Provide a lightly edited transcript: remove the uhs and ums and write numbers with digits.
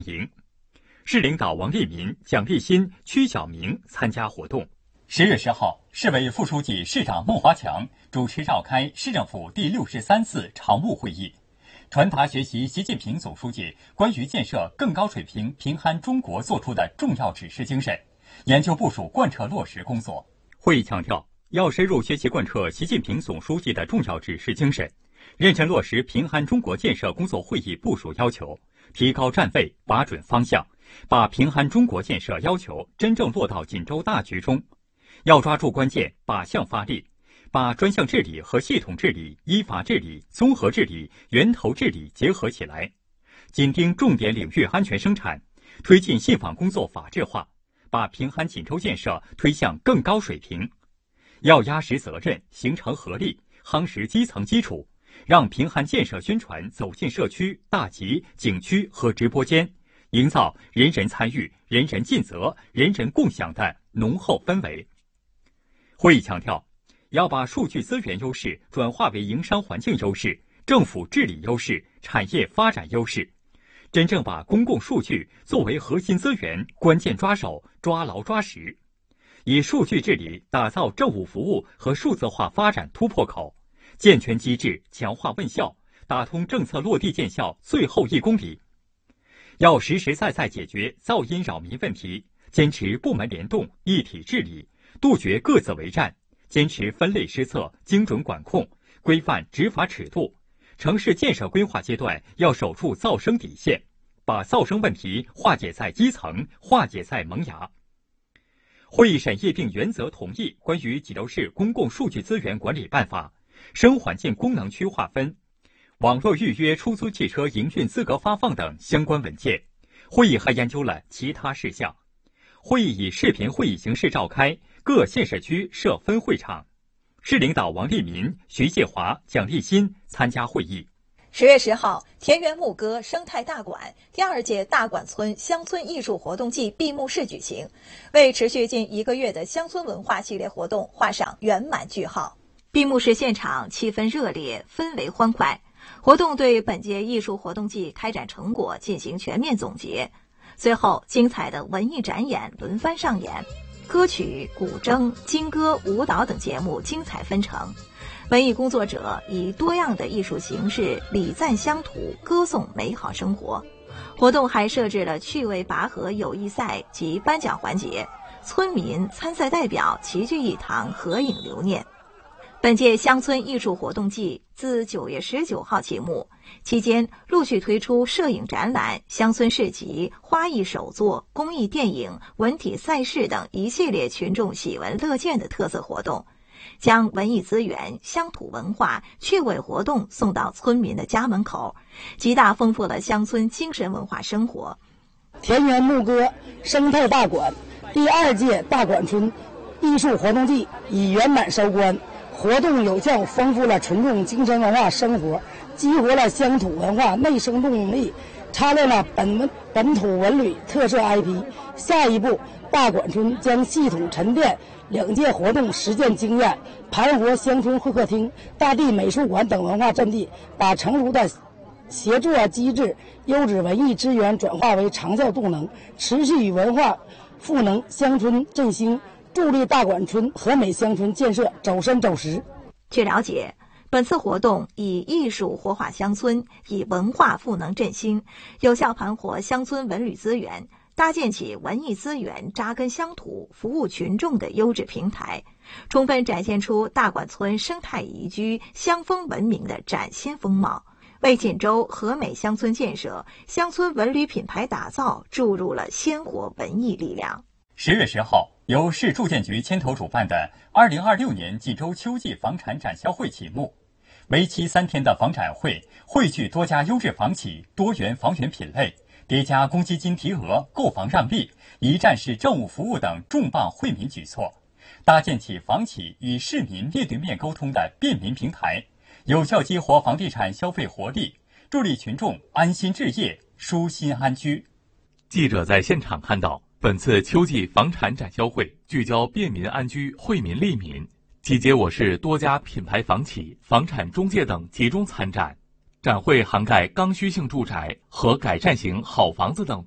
营。市领导王立民、蒋立新、曲晓明参加活动。10月10号，市委副书记、市长孟华强主持召开市政府第63次常务会议，传达学习习近平总书记关于建设更高水平平衡中国作出的重要指示精神，研究部署贯彻落实工作。会议强调，要深入学习贯彻习近平总书记的重要指示精神，认真落实平衡中国建设工作会议部署要求，提高站位，把准方向，把平衡中国建设要求真正落到锦州大局中。要抓住关键，把项发力，把专项治理和系统治理、依法治理、综合治理、源头治理结合起来，紧盯重点领域安全生产，推进信访工作法治化，把平衡锦州建设推向更高水平。要压实责任，形成合力，夯实基层基础，让平衡建设宣传走进社区、大集、景区和直播间，营造人人参与、人人尽责、人人共享的浓厚氛围。会议强调，要把数据资源优势转化为营商环境优势、政府治理优势、产业发展优势，真正把公共数据作为核心资源关键抓手，抓牢抓实，以数据治理打造政务服务和数字化发展突破口，健全机制，强化问效，打通政策落地见效最后1公里。要实实在在解决噪音扰民问题，坚持部门联动、一体治理，杜绝各自为战，坚持分类施策、精准管控，规范执法尺度。城市建设规划阶段要守住噪声底线，把噪声问题化解在基层，化解在萌芽。会议审议并原则同意关于济州市公共数据资源管理办法、生环境功能区划分、网络预约出租汽车营运资格发放等相关文件。会议还研究了其他事项。会议以视频会议形式召开，各县市区设分会场。市领导王立民、徐介华、蒋立新参加会议。 10月10号，田园牧歌生态大馆第2届大馆村乡村艺术活动季闭幕式举行，为持续近1个月的乡村文化系列活动画上圆满句号。闭幕式现场气氛热烈，氛围欢快。活动对本届艺术活动季开展成果进行全面总结。随后，精彩的文艺展演轮番上演，歌曲、古筝、金歌、舞蹈等节目精彩纷呈。文艺工作者以多样的艺术形式礼赞乡土，歌颂美好生活。活动还设置了趣味拔河友谊赛及颁奖环节，村民、参赛代表齐聚一堂合影留念。本届乡村艺术活动季自9月19号启幕，期间陆续推出摄影展览、乡村市集、花艺手作、公益电影、文体赛事等一系列群众喜闻乐见的特色活动，将文艺资源、乡土文化、趣味活动送到村民的家门口，极大丰富了乡村精神文化生活。 田园牧歌生态大馆第2届大馆村艺术活动季已圆满收官。活动有效丰富了群众精神文化生活，激活了乡土文化内生动力，擦亮了本土文旅特色 IP。下一步，大馆村将系统沉淀2届活动实践经验，盘活乡村会客厅、大地美术馆等文化阵地，把成熟的协作机制、优质文艺资源转化为长效动能，持续与文化赋能乡村振兴，助力大馆村和美乡村建设走深走实。 据了解，本次活动以艺术活化乡村，以文化赋能振兴，有效盘活乡村文旅资源，搭建起文艺资源扎根乡土、服务群众的优质平台，充分展现出大馆村生态宜居、乡风文明的崭新风貌，为锦州和美乡村建设、乡村文旅品牌打造注入了鲜活文艺力量。 10月10号，由市住建局牵头主办的2026年济州秋季房产展销会启幕。为期3天的房展会汇聚多家优质房企、多元房源品类，叠加公积金提额、购房让利、一站式政务服务等重磅惠民举措，搭建起房企与市民面对面沟通的便民平台，有效激活房地产消费活力，助力群众安心置业、舒心安居。记者在现场看到，本次秋季房产展销会聚焦便民安居、惠民利民，集结我市多家品牌房企、房产中介等集中参展。展会涵盖刚需性住宅和改善型好房子等